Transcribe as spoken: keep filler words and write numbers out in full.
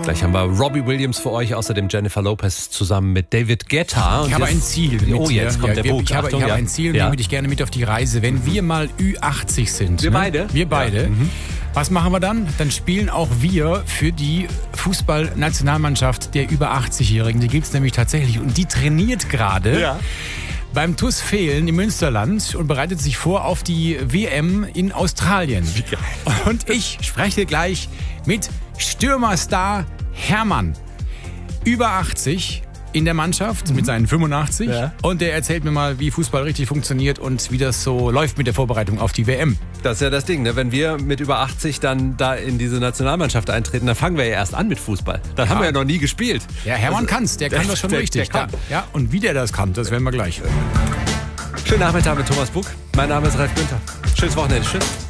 Gleich haben wir Robbie Williams für euch, außerdem Jennifer Lopez zusammen mit David Guetta. Ich habe ein Ziel. Oh, mit jetzt dir. kommt ja, der Punkt. Ich habe, ich habe ein Ziel und ja. nehme dich gerne mit auf die Reise. Wenn wir mal Ü achtzig sind. Wir ne? beide? Wir beide. Ja. Mhm. Was machen wir dann? Dann spielen auch wir für die Fußballnationalmannschaft der über achtzig-Jährigen. Die gibt es nämlich tatsächlich. Und die trainiert gerade Ja. beim T U S Velen im Münsterland und bereitet sich vor auf die W M in Australien. Wie geil. Und ich spreche gleich mit Stürmerstar Hermann. Über achtzig in der Mannschaft mit seinen fünfundachtzig. Ja. Und der erzählt mir mal, wie Fußball richtig funktioniert und wie das so läuft mit der Vorbereitung auf die W M. Das ist ja das Ding, ne? Wenn wir mit über achtzig dann da in diese Nationalmannschaft eintreten, dann fangen wir ja erst an mit Fußball. Dann Ja. haben wir ja noch nie gespielt. Ja, Hermann Also, kann's, der kann der- das schon der- richtig. der kann. Ja, und wie der das kann, das werden wir gleich. Schönen Nachmittag mit Thomas Buck. Mein Name ist Ralf Günther. Schönes Wochenende. Tschüss.